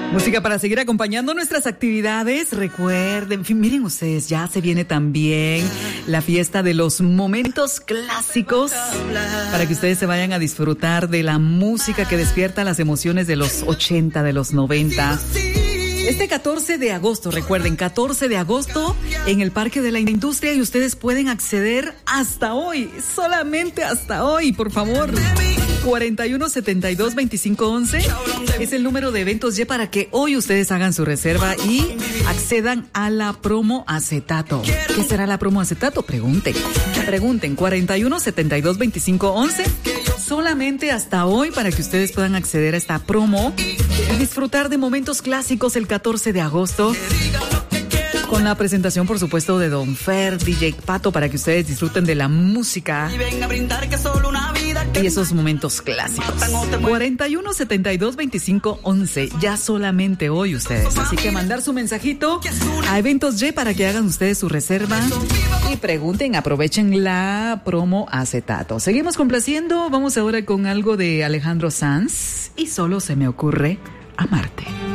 Música para seguir acompañando nuestras actividades. Recuerden, miren ustedes, ya se viene también la fiesta de los momentos clásicos para que ustedes se vayan a disfrutar de la música que despierta las emociones de los 80, de los 90. Este 14 de agosto, recuerden, 14 de agosto en el Parque de la Industria, y ustedes pueden acceder hasta hoy, solamente hasta hoy, por favor. 4172-2511 es el número de eventos Y para que hoy ustedes hagan su reserva y accedan a la promo acetato. ¿Qué será la promo acetato? Pregunten 4172-2511, solamente hasta hoy para que ustedes puedan acceder a esta promo y disfrutar de momentos clásicos el 14 de agosto. Con la presentación, por supuesto, de Don Fer, DJ Pato, para que ustedes disfruten de la música y esos momentos clásicos. 4172-2511, ya solamente hoy ustedes. Así que mandar su mensajito a Eventos Y para que hagan ustedes su reserva y pregunten, aprovechen la promo acetato. Seguimos complaciendo, vamos ahora con algo de Alejandro Sanz y Solo se me ocurre amarte.